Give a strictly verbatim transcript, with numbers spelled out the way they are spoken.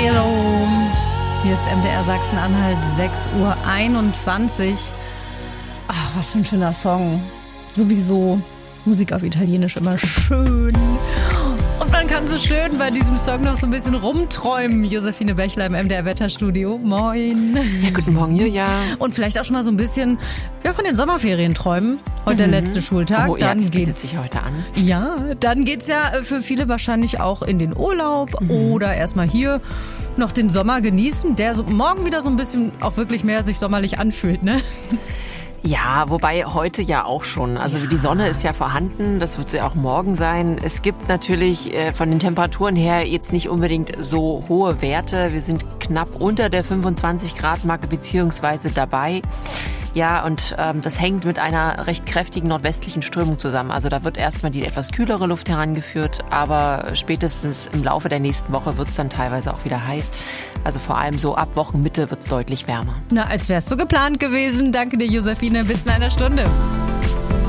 Hallo. Hier ist M D R Sachsen-Anhalt, sechs Uhr einundzwanzig. Ach, was für ein schöner Song. Sowieso Musik auf Italienisch immer schön. Und man kann so schön bei diesem Song noch so ein bisschen rumträumen. Josephine Bächler im M D R-Wetterstudio. Moin. Ja, guten Morgen, Julia. Und vielleicht auch schon mal so ein bisschen ja, von den Sommerferien träumen. Heute mhm. der letzte Schultag. Oh, dann ja, das geht's sich heute an. Ja, dann geht's ja für viele wahrscheinlich auch in den Urlaub mhm. oder erstmal hier noch den Sommer genießen, der so morgen wieder so ein bisschen auch wirklich mehr sich sommerlich anfühlt, ne? Ja, wobei heute ja auch schon. Also ja. Die Sonne ist ja vorhanden, das wird sie auch morgen sein. Es gibt natürlich äh, von den Temperaturen her jetzt nicht unbedingt so hohe Werte. Wir sind knapp unter der fünfundzwanzig Grad Marke beziehungsweise dabei. Ja, und ähm, das hängt mit einer recht kräftigen nordwestlichen Strömung zusammen. Also da wird erstmal die etwas kühlere Luft herangeführt, aber spätestens im Laufe der nächsten Woche wird es dann teilweise auch wieder heiß. Also vor allem so ab Wochenmitte wird es deutlich wärmer. Na, als wär's so geplant gewesen. Danke dir, Josephine. Bis in einer Stunde.